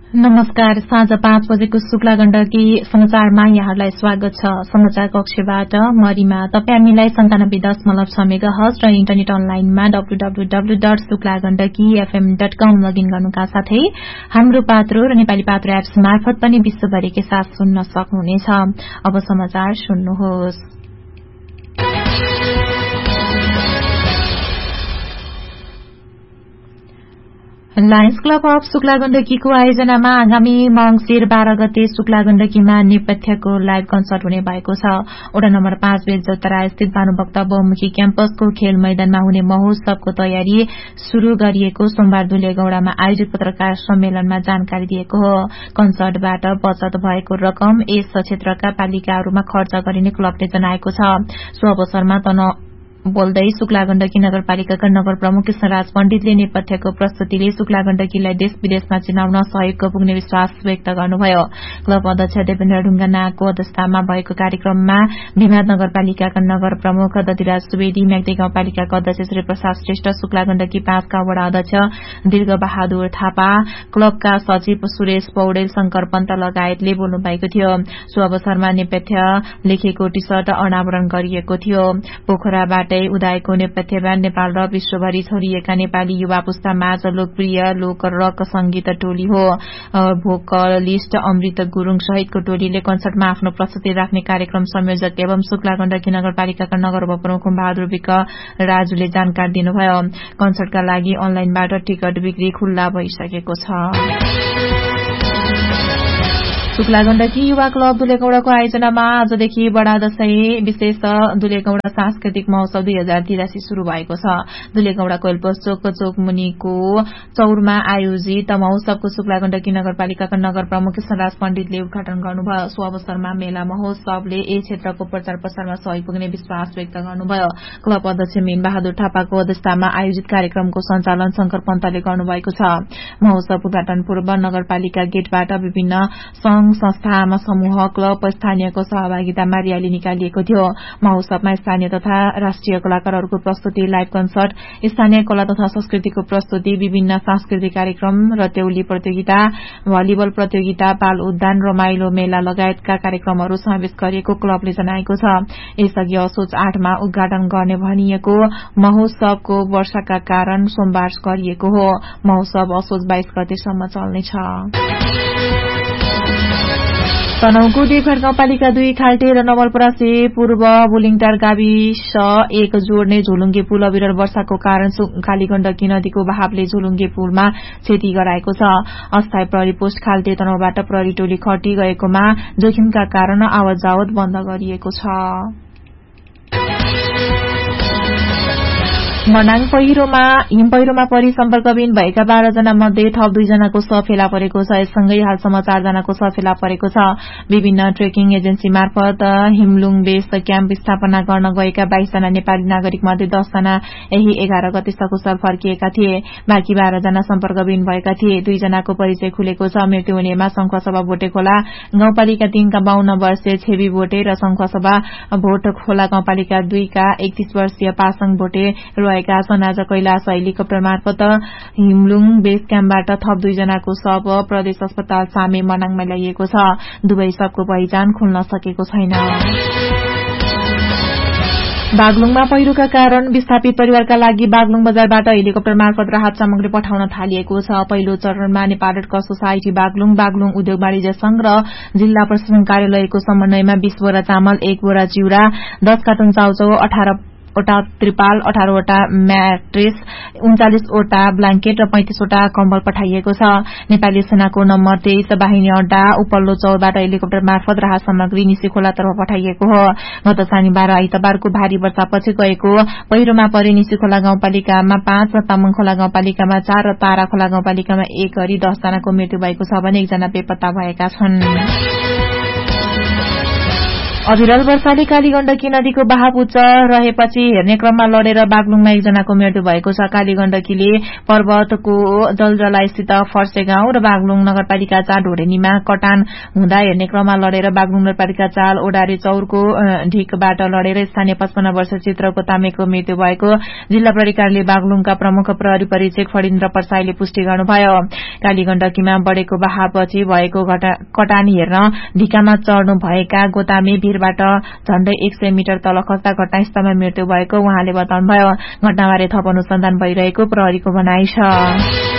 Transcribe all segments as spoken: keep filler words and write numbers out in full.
नमस्कार। साँझ पाँच बजेको शुक्ला गण्डकी समाचारमा यहाँहरूलाई स्वागत छ। समाचार कक्षबाट म रिमा। तपाईँ हामीलाई सन्तानब्बे दशमलव छ मेगा हर्ज र इन्टरनेट अनलाइनमा W W W dot Shukla Gandaki FM dot com login गर्नुका साथै हाम्रो पात्रो र नेपाली पात्रो एप्स मार्फत पनि विश्वभरिकै साथ सुन्न सक्नुहुनेछ। अब समाचार सुन्नुहोस्। लायन्स क्लब अफ शुक्ला गण्डकीको आयोजनामा आगामी मंसिर बाह्र गते शुक्ला गण्डकीमा नेपथ्यको लाइभ कन्सर्ट हुने भएको छ। वडा नम्बर पाँच बेलचौतारा स्थित भानुभक्त बहुमुखी क्याम्पसको खेल मैदानमा हुने महोत्सवको तयारी शुरू गरिएको सोमबार धुलेगौड़ामा आयोजित पत्रकार सम्मेलनमा जानकारी दिएको हो। कन्सर्टबाट बचत भएको रकम यस क्षेत्रका पालिकाहरूमा खर्च गरिने क्लबले जनाएको छ। सो अवसरमा तन बोल्दै शुक्ला गण्डकी नगरपालिकाका नगर प्रमुख कृष्णराज पण्डितले नेपथ्यको प्रस्तुतिले शुक्ला गण्डकीलाई देश विदेशमा चिनाउन सहयोगको पुग्ने विश्वास व्यक्त गर्नुभयो। क्लब अध्यक्ष देवेन्द्र ढुङ्गानाको अध्यक्षतामा भएको कार्यक्रममा भीमराज नगरपालिकाका नगर प्रमुख दधिराज सुवेदी, म्याग्दी गाउँपालिकाका अध्यक्ष श्री प्रसाद श्रेष्ठ, शुक्ला गण्डकी पाँचका वडा अध्यक्ष दीर्घ बहादुर थापा, क्लबका सचिव सुरेश पौडेल, शंकर पन्त लगायतले बोल्नु भएको थियो। सो अवसरमा नेपथ्य लेखेको टी शर्ट अनावरण गरिएको थियो। पोखराबाट उदाएको नेपथ्य ब्याण्ड नेपाल र विश्वभरि छरिएका नेपाली युवा पुस्तामाझ लोकप्रिय लोक रक संगीत टोली हो। भोकलिस्ट अमृत गुरूङ सहितको टोलीले कन्सर्टमा आफ्नो प्रस्तुति राख्ने कार्यक्रम संयोजक एवं शुक्ला गण्डकी नगरपालिकाका नगर उपप्रमुख बहादुर विक राजुले जानकारी दिनुभयो। कन्सर्टका लागि अनलाइनबाट टिकट बिक्री खुल्ला भइसकेको छ। शुक्ला गण्डकी युवा क्लब धुलेगौड़ाको आयोजनामा आजदेखि बडा दशैं विशेष धुलेगौड़ा सांस्कृतिक महोत्सव दुई हजार तिरासी शुरू भएको छ। धुलेगौड़ाको एल्पस चोक चोक मुनिको चौरमा आयोजित महोत्सवको शुक्ला गण्डकी नगरपालिकाका नगर प्रमुख कृष्णराज पण्डितले उद्घाटन गर्नुभयो। सो अवसरमा मेला महोत्सवले यस क्षेत्रको प्रचार प्रसारमा सहयोग पुग्ने विश्वास व्यक्त गर्नुभयो। क्लब अध्यक्ष मीन बहादुर थापाको अध्यक्षतामा आयोजित कार्यक्रमको सञ्चालन शंकर पन्तले गर्नुभएको छ। महोत्सव उद्घाटन पूर्व नगरपालिका गेटबाट विभिन्न संघ संस्था समूह क्लब स्थानीयको सहभागितामा र्याली निकालिएको थियो। महोत्सवमा स्थानीय तथा राष्ट्रिय कलाकारहरूको प्रस्तुति, लाइभ कन्सर्ट, स्थानीय कला तथा संस्कृतिको प्रस्तुति, विभिन्न सांस्कृतिक कार्यक्रम, रत्यौली प्रतियोगिता, भलिबल प्रतियोगिता, बाल उद्यान, रमाइलो मेला लगायतका कार्यक्रमहरू समावेश गरिएको क्लबले जनाएको छ। यसअघि असोज आठमा उद्घाटन गर्ने भनिएको महोत्सवको वर्षाका कारण सोमबार गरिएको हो। महोत्सव असोज बाइस गतेसम्म चल्नेछ। तनहुको देवघाट गाउँपालिका दुई खाल्टे र नवलपरासी पूर्व बुलिङटार गाविस एक जोड्ने झोलुङ्गे पुल अविरल वर्षाको कारण कालीगण्डकी नदीको बहावले झोलुङ्गे पुलमा क्षति गराएको छ। अस्थायी प्रहरी पोस्ट खाल्टे तनहुबाट प्रहरी टोली खटी गएकोमा जोखिमका कारण आवत जावत बन्द गरिएको छ। मनाङ पहिरोमा हिम पहिरोमा परि सम्पर्कविहीन भएका बाह्र जना मध्ये थप दुई जनाको शव फेला परेको छ। यससँगै हालसम्म चार जनाको शव फेला परेको छ। विभिन्न ट्रेकिङ एजेन्सी मार्फत हिमलुङ बेस क्याम्प स्थापना गर्न गएका बाइस जना नेपाली नागरिक मध्ये दस जना यही एघार गते सकुशल फर्किएका थिए। बाँकी बाह्र जना सम्पर्कविहीन भएका थिए। दुई जनाको परिचय खुलेको छ। मृत्यु हुनेमा शंखुवासभा भोटेखोला गाउँपालिका तीनका बाहन्न वर्षीय छेबी भोटे र शंखुवासभा भोटखोला गाउँपालिका दुईका एकतीस वर्षीय पासङ भोटे रहेका छन्। आज कैलाश हेलिकप्टर मार्फत हिमलुङ बेस क्याम्पबाट थप दुई जनाको शव प्रदेश अस्पताल सामे मनाङमा ल्याइएको छ। दुवै शवको पहिचान खुल्न सकेको छैन। बागलुङमा पहिरोका कारण विस्थापित परिवारका लागि बागलुङ बजारबाट हेलिकप्टर मार्फत राहत सामग्री पठाउन थालिएको छ। पहिलो चरणमा Nepal red cross society Baglung, Baglung उद्योग वाणिज्य संघ र जिल्ला प्रशासन कार्यालयको समन्वयमा बीस बोरा चामल, एक बोरा चिउरा, दस कार्टुन चाउचाउ, अठार वटा त्रिपाल, अठारवटा म्याट्रेस, उन्चालिसवटा ब्ल्याङ्केट र पैंतिसवटा कम्बल पठाइएको छ। नेपाली सेनाको नम्बर तेइस बाहिनी अड्डा उपल्लो चौरबाट हेलिकप्टर मार्फत राहत सामग्री निसीखोलातर्फ पठाइएको हो। गत शनिबार आइतबारको भारी वर्षापछि गएको पहिरोमा परे निसीखोला गाउँपालिकामा पाँच र तामाङखोला गाउँपालिकामा चार र ताराखोला गाउँपालिकामा एक गरी दस जनाको मृत्यु भएको छ भने एकजना बेपत्ता भएका छन्। अविरल वर्षाले कालीगण्डकी नदीको बहाव उच्च रहेपछि हेर्ने क्रममा लडेर बागलुङमा एकजनाको मृत्यु भएको छ। कालीगण्डकीले पर्वतको जलजलास्थित फर्से गाउँ र बागलुङ नगरपालिका चार ढोडेनीमा कटान हुँदा हेर्ने क्रममा लडेर बागलुङ नगरपालिका चार ओडारे चौरको ढिकबाट लडेर स्थानीय पचपन्न वर्ष चित्रको तामेको मृत्यु भएको जिल्ला प्रहरी कार्यालय बागलुङका प्रमुख प्रहरी परीक्षक फणिन्द्र प्रसाईले पुष्टि गर्नुभयो। कालीगण्डकीमा बढेको बहावपछि भएको कटान हेर्न ढिकामा चढ्नु भएका गोतामे भिरबाट झण्डै एक सय मिटर तल खस्दा घटनास्थलमा मृत्यु भएको उहाँले बताउनुभयो। घटनाबारे थप अनुसन्धान भइरहेको प्रहरीको भनाइ छ।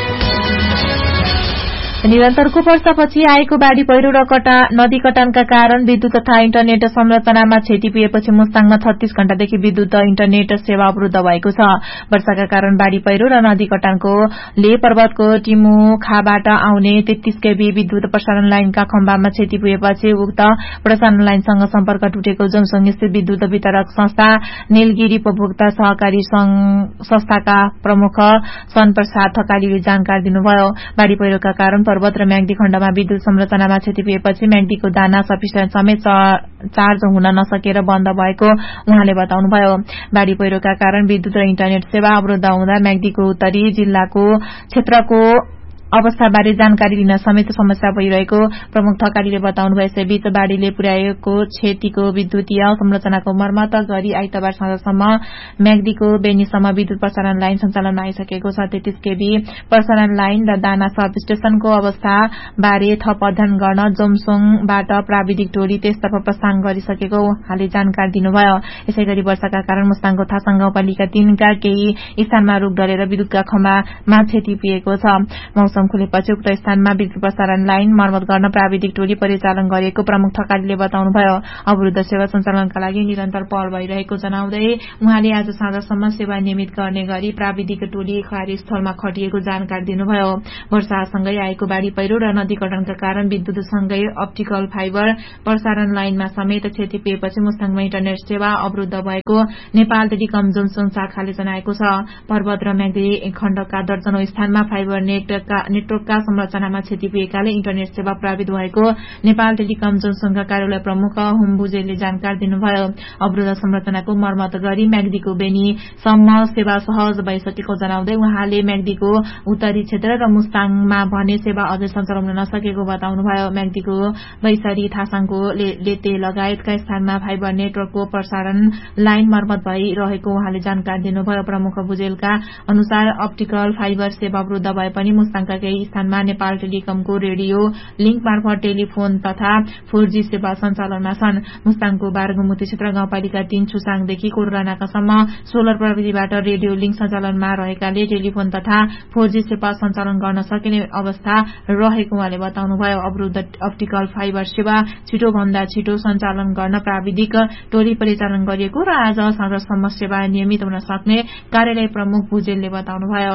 निरन्तरको वर्षापछि आएको बाढ़ी पहिरो र नदी कटानका कारण विद्युत तथा इन्टरनेट संरचनामा क्षति पुगेपछि मुस्ताङमा छत्तीस घण्टादेखि विद्युत इन्टरनेट सेवा अवरूद्ध भएको छ। वर्षाका कारण बाढ़ी पहिरो र नदी कटानकोले पर्वतको टिमुखाबाट आउने तेत्तीस केबी विद्युत प्रसारण लाइनका खम्बामा क्षति पुगेपछि उक्त प्रसारण लाइनसँग सम्पर्क टुटेको जोमसोङ स्थित विद्युत वितरक संस्था नीलगिरी उपभोक्ता सहकारी संस्थाका प्रमुख सन प्रसाद थकालीले जानकारी दिनुभयो। बाढ़ी पहिरोका कारण पर्वत र म्याग्दी खण्डमा विद्युत संरचनामा क्षति पुगेपछि म्याग्दीको दाना सफिसियन्ट समेत चार्ज हुन नसकेर बन्द भएको उहाँले बताउनुभयो। बाढ़ी पहिरोका कारण विद्युत र इन्टरनेट सेवा अवरूद्ध हुँदा म्याग्दीको उत्तरी जिल्लाको क्षेत्रको अवस्थाबारे जानकारी लिन समेत समस्या भइरहेको प्रमुख थकालीले बताउनुभयो। यसैबीच बाढ़ीले पुर्याएको क्षतिको विद्युतीय संरचनाको मर्मत गरी आइतबार साँझसम्म म्याग्दीको बेनीसम्म विद्युत प्रसारण लाइन सञ्चालनमा आइसकेको छ। तेत्तीस केबी प्रसारण लाइन र दाना सब स्टेशनको अवस्था बारे थप अध्ययन गर्न जोमसोङबाट प्राविधिक टोली त्यसतर्फ प्रस्थान गरिसकेको उहाँले जानकारी दिनुभयो। यसैगरी वर्षाका कारण मुस्ताङको थासाङ गाउँपालिका तीनका केही स्थानमा रूख ढलेर विद्युतका खम्बामा क्षति पुगेको छ। खुलेपछि उक्त स्थानमा विद्युत प्रसारण लाइन मर्मत गर्न प्राविधिक टोली परिचालन गरिएको प्रमुख थकालीले बताउनुभयो। अवरूद्ध सेवा सञ्चालनका लागि निरन्तर पहल भइरहेको जनाउँदै उहाँले आज साँझसम्म सेवा नियमित गर्ने गरी प्राविधिक टोली कार्यस्थलमा खटिएको जानकारी दिनुभयो। वर्षासँगै आएको बाढ़ी पहिरो र नदी कटानका कारण विद्युतसँगै अप्टिकल फाइबर प्रसारण लाइनमा समेत क्षति पुगेपछि मुस्ताङमा इन्टरनेट सेवा अवरूद्ध भएको नेपाल टेलिकम जोमसोङ शाखाले जनाएको छ। पर्वत र म्याग्दी खण्डका दर्जनौं स्थानमा फाइबर नेटका नेटवर्कका संरचनामा क्षति पुगेकाले इन्टरनेट सेवा प्रभावित भएको नेपाल टेलिकम जोमसोङका कार्यालय प्रमुख हुम भुजेलले जानकारी दिनुभयो। अवरूद्ध संरचनाको मर्मत गरी म्याग्दीको बेनीसम्म सेवा सहज भइसकेको जनाउँदै उहाँले म्याग्दीको उत्तरी क्षेत्र र मुस्ताङमा भने सेवा अझै सञ्चालन हुन नसकेको बताउनुभयो। म्याग्दीको बैसरी थासाङको लेते लगायतका स्थानमा फाइबर नेटवर्कको प्रसारण लाइन मर्मत भइरहेको उहाँले जानकारी दिनुभयो। प्रमुख भुजेलका अनुसार अप्टिकल फाइबर सेवा अवरूद्ध भए पनि मुस्ताङका केही स्थानमा नेपाल टेलिकमको रेडियो लिंक मार्फत टेलिफोन तथा फोर जी सेवा सञ्चालनमा छन्। मुस्ताङको बारगुमुती क्षेत्र गाउँपालिका तीन छुसाङदेखि कोरोनाकासम्म सोलर प्रविधिबाट रेडियो लिंक सञ्चालनमा रहेकाले टेलिफोन तथा फोर जी सेवा सञ्चालन गर्न सकिने अवस्था रहेको उहाँले बताउनुभयो। अवरूद्ध अप्टिकल फाइबर सेवा छिटो भन्दा छिटो सञ्चालन गर्न प्राविधिक टोली परिचालन गरिएको र आज साँझसम्म सेवा नियमित हुन सक्ने कार्यालय प्रमुख भुजेलले बताउनुभयो।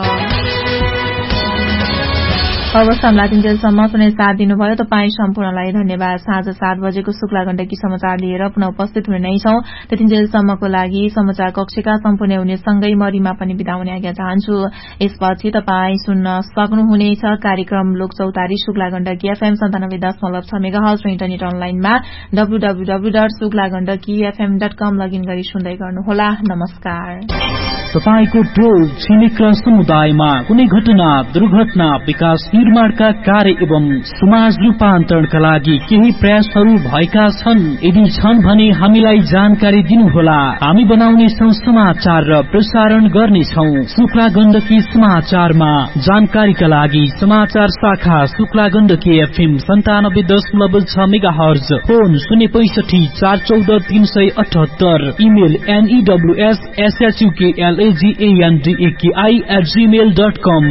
अवस्था लातिन्जेलसम्म सुने साथ दिनुभयो। तपाईँ सम्पूर्णलाई धन्यवाद। साँझ सात बजेको शुक्ला गण्डकी समाचार लिएर पुनः उपस्थित हुने नै छौं। त्यतिन्जेलसम्मको लागि समाचार कक्षका सम्पूर्ण हुने सँगै मरिमा पनि बिदा हुने आज्ञा चाहन्छु। यसपछि तपाईँ सुन्न सक्नुहुनेछ कार्यक्रम लोक चौतारी शुक्ला गण्डकी एफएम सन्तानब्बे दशमलव छ मेगाहर्ज र इन्टरनेट अनलाइनमा W W W dot Shukla Gandaki FM dot com login गरी सुन्दै गर्नुहोला। नमस्कार। तपाईको टोल छिमेक र समुदायमा कुनै घटना दुर्घटना विकास निर्माणका कार्य एवं समाज रूपान्तरणका लागि केही प्रयासहरू भएका छन्? यदि छन् भने हामीलाई जानकारी दिनुहोला। हामी बनाउनेछौं समाचार र प्रसारण गर्नेछौं शुक्ला गण्डकी समाचारमा। जानकारीका लागि समाचार शाखा शुक्ला गण्डकी एफएम सन्तानब्बे दशमलव छ मेगा हर्ज, फोन शून्य पैसठी चार चौध तीन सय अठहत्तर, email एनईडब्ल्यूएस एसएचयूकेएलएजीएनडीएकेआई at Gmail dot com.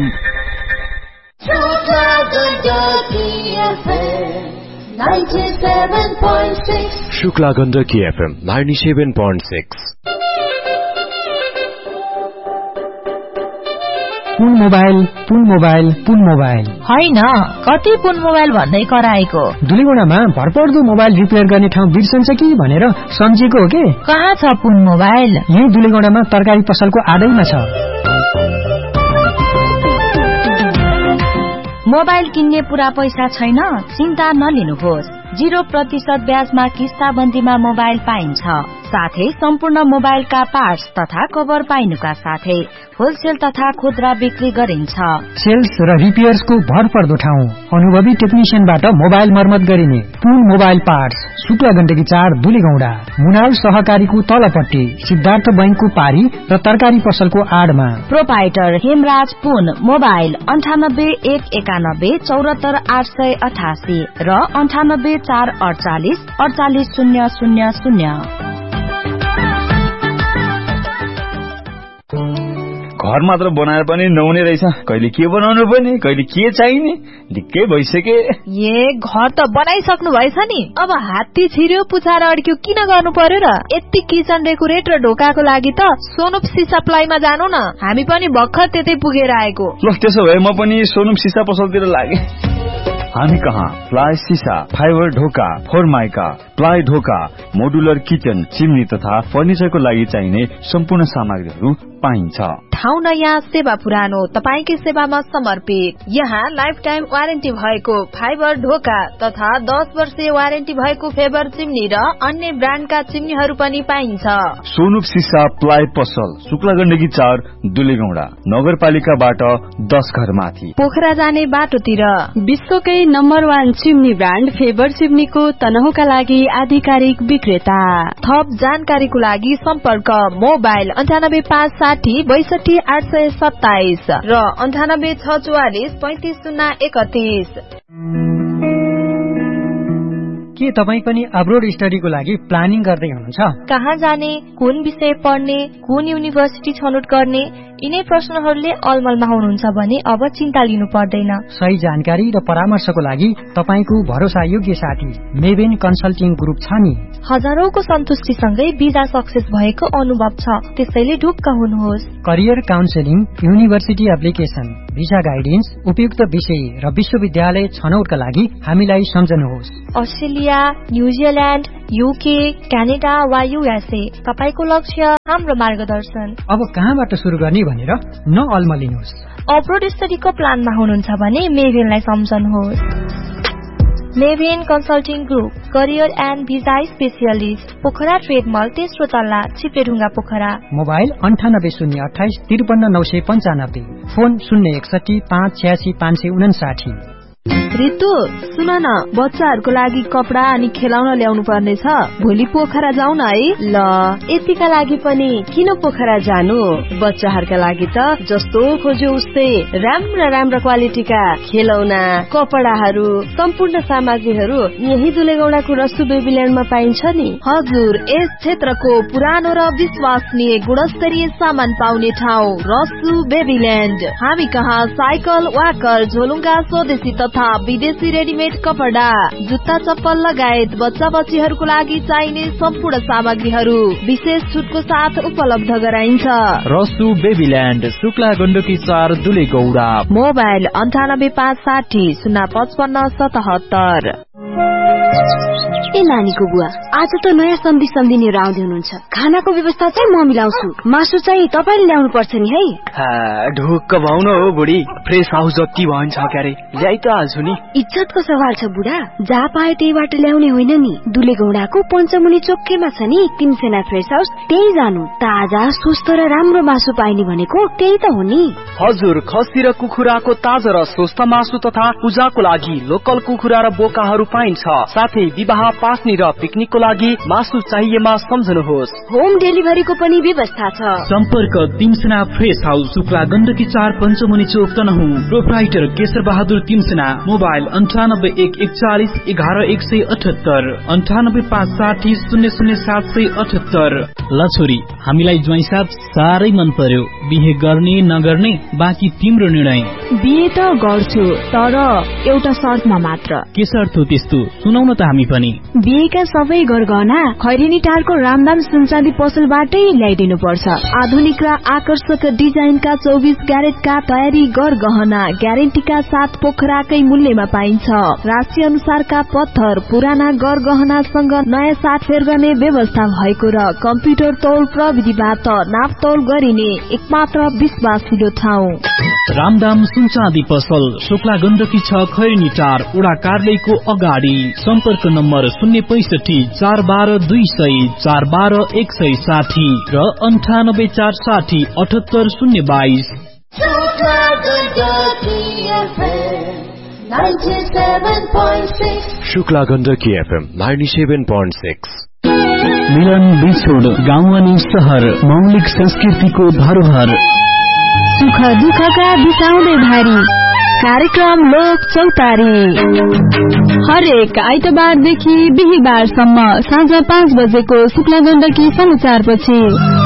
Shukla Gandaki FM ninety seven point six. Pun mobile Pun mobile Pun mobile होइन, कति पुन मोबाइल भन्दै कराएको? दुलीगुडामा भरपर्दो मोबाइल रिपेयर गर्ने ठाउँ बिर्सन्छ कि भनेर सम्झेको हो के? कहाँ छ पुन मोबाइल? यही दुलीगुडामा तरकारी पसलको आडैमा छ। मोबाइल किन्ने पूरा पैसा छैन? चिन्ता नलिनुहोस्। जीरो प्रतिशत ब्याजमा किस्ताबन्दीमा मोबाइल पाइन्छ। साथै सम्पूर्ण मोबाइलका पार्ट्स तथा कभर पाइनुका साथै होलसेल तथा खुद्रा बिक्री गरिन्छ। सेल्स र रिपेयर्सको भरपर्दो ठाउँ, अनुभवी टेक्निशियनबाट मोबाइल मर्मत गरिने पुन मोबाइल पार्ट्स, शुक्ला गण्डकी चार दुलीगौडा, मुनाल सहकारीको तलपट्टि, सिद्धार्थ बैंकको पारी र तरकारी पसलको आडमा। प्रोपाइटर हेमराज पुन, मोबाइल अन्ठानब्बे एक एकानब्बे चौरात्तर आठ सय अठासी र अन्ठानब्बे चार अडचालिस अडचालिस शून्य शून्य शून्य। घर मात्र बनाएर पनि नहुने रहेछ, कहिले के बनाउनु पर्ने, कहिले के चाहिने, ढिक्कै भइसके। ए घर त बनाइसक्नु भएछ नि, अब हात्ती छिर्यो पुछाएर अड्क्यो किन गर्नु पर्यो र? यति किचन डेकोरेट र ढोकाको लागि त सोनुप सिसा प्लाईमा जानु न, हामी पनि भर्खर त्यतै पुगेर आएको। ल त्यसो भए म पनि सोनुप सिसा पसलतिर लागे। हामी कहाँ प्लाई सिसा, फाइबर ढोका, फोरमाइका, प्लाई ढोका, मोडुलर किचन, चिम्नी तथा फर्निचरको लागि चाहिने सम्पूर्ण सामग्रीहरू पाइन्छ। ठाउँ नयाँ, सेवा पुरानो, तपाईकै सेवामा समर्पित। यहाँ लाइफ टाइम वारेन्टी भएको फाइबर ढोका तथा दस वर्षीय वारेन्टी भएको फेबर चिम्नी र अन्य ब्रान्डका चिम्नीहरू पनि पाइन्छ। सोनुप सिसा प्लाई पसल, शुक्ला गण्डकी चार दुलीगौडा, नगरपालिकाबाट दस घर माथि, पोखरा जाने बाटोतिर। विश्वकै number one chimney brand favour चिम्नीको तनहुका लागि आधिकारिक विक्रेता। थप जानकारीको लागि सम्पर्क मोबाइल अन्ठानब्बे पाँच साठी बैसठी आठ सय सत्ताइस र अन्ठानब्बे छ चौवालिस पैंतिस शून्य एकतीस। के तपाई पनि अब्रोड स्टडीको लागि प्लानिङ गर्दै हुनुहुन्छ? कहाँ जाने, कुन विषय पढ्ने, कुन युनिभर्सिटी छनौट गर्ने, यिनै प्रश्नहरूले अलमलमा हुनुहुन्छ भने अब चिन्ता लिनु पर्दैन। सही जानकारी र परामर्शको लागि तपाईको भरोसा योग्य साथी मेबेन कन्सल्टिङ ग्रुप छ नि। हजारौंको सन्तुष्टिसँगै भिजा सक्सेस भएको अनुभव छ, त्यसैले ढुक्क हुनुहोस्। Career counselling, university application, visa guidance, उपयुक्त विषय र विश्वविद्यालय छनौटका लागि हामीलाई सम्झनुहोस्। अस्ट्रेलिया, न्यूजील्याण्ड, युके, क्यानाडा वा युएसए, तपाईको लक्ष्य हाम्रो मार्गदर्शन। अब कहाँबाट सुरु गर्ने भनेर नअल्मलिनुहोस्। अब्रोड स्टडीको प्लानमा हुनुहुन्छ भने मेभेनलाई सम्झनुहोस्। मेभेन consulting group, career and visa specialist, Pokhara trade मल, तेस्रो तल्ला, चिप्लेढुङ्गा, पोखरा। मोबाइल अन्ठानब्बे शून्य अठाइस त्रिपन्न नौ सय पञ्चानब्बे, फोन शून्य एकसठी पाँच छ्यासी पाँच सय उनासाठी। रितु सुन न, बच्चाहरूको लागि कपडा अनि खेलाउन ल्याउनु पर्ने छ, भोलि पोखरा जाउँ न है। ल यतिका लागि पनि किन पोखरा जानु, बच्चाहरूका लागि त जस्तो खोज्यो उस्तै राम्रा राम्रा क्वालिटीका खेलौना, कपडाहरू, सम्पूर्ण सामग्रीहरू यही दुलेगौडाको रसु बेबील्यान्डमा पाइन्छ नि। हजुर, यस क्षेत्रको पुरानो र विश्वसनीय गुणस्तरीय सामान पाउने ठाउँ रसु बेबील्यान्ड। हामी कहाँ साइकल, वाकर, झोलुङ्गा, स्वदेशी तथा विदेशी रेडिमेड कपडा, जुत्ता, चप्पल लगायत बच्चा बच्चीहरूको लागि चाहिने सम्पूर्ण सामग्रीहरू विशेष छुटको साथ उपलब्ध गराइन्छ। रसु बेबील्यान्ड, शुक्ला गण्डकी चार दुलेगौडा। मोबाइल अन्ठानब्बे पाँच साठी शून्य पचपन्न सतहत्तर। ए नानीको बुवा, आज त नयाँ सम्धि सम्धिनीहरू आउँदै हुनुहुन्छ, खानाको व्यवस्था चाहिँ म मिलाउँछु, मासु चाहिँ तपाईँले ल्याउनु पर्छ नि है। ढुक्क भाउन हो बुढी, फ्रेस हाउस जति भन्छ क्यारे ल्याइ त हाल्छु नि। इज्जतको सवाल छ बुढा, जहाँ पाए त्यहीबाट ल्याउने होइन नि। दुलेगौडाको पञ्चमुनि चोकैमा छ नि तिनसेना फ्रेस हाउस, त्यही जानु। ताजा स्वस्थ र राम्रो मासु पाइने भनेको त्यही त हो नि। हजुर, खसी र कुखुराको ताजा र स्वस्थ मासु तथा पूजाको लागि लोकल कुखुरा र बोकाहरू पाइन्छ। साथै विवाह, पास्नी र पिकनिकको लागि मासु चाहिएमा सम्झनुहोस्। होम डेलिभरीको पनि व्यवस्था छ। सम्पर्क तिमसेना फ्रेस हाउस, शुक्ला गण्डकी चार पञ्चमुनि चोक तनहुँ। प्रोप्राइटर केशर बहादुर तिमसेना। मोबाइल अन्ठानब्बे एक एकचालिस एघार एक सय अठहत्तर, अन्ठानब्बे पाँच साठी शून्य शून्य सात सय अठहत्तर। ल छोरी, हामीलाई ज्वाइँसाथ साह्रै मन पर्यो, बिहे गर्ने नगर्ने बाँकी तिम्रो निर्णय। बिहे त गर्छु, तर एउटा शर्तमा मात्र। के शर्त हो त्यस्तो, सुनाउन त हामी पनि। बिहेका सबै गरगहना खैरेनी टारको रामदाम सुनचाँदी पसलबाटै ल्याइदिनु पर्छ। आधुनिक र आकर्षक डिजाइनका चौबिस क्यारेटका तयारी गरगहना ग्यारेन्टीका साथ पोखराकै मूल्यमा पाइन्छ। राशि अनुसारका पत्थर, पुराना गरगहनासँग नयाँ साटफेर गर्ने व्यवस्था भएको र कम्प्युटर तौल प्रविधिबाट नापतौल गरिने एकमात्र विश्वासिलो ठाउँ। रामदाम सुनचाँदी पसल शुक्ला गण्डकी छ खैरनी टार उडा कार्यालयको अगाडि। सम्पर्क नम्बर शून्य पैसठी चार बाह्र दुई सय चार बाह्र एक सय साठी र अन्ठानब्बे चार साठी अठहत्तर शून्य बाइस। Shukla Gandaki FM ninety seven point six. मिलन बिछोड गाउँ अनि शहर मौलिक संस्कृतिको धरोहर। सुख दुःखका बिसाउँदै भारी कार्यक्रम लोक चौतारी हरेक आइतबारदेखि बिहिबारसम्म साँझ पाँच बजेको शुक्ला गण्डकी समाचारपछि।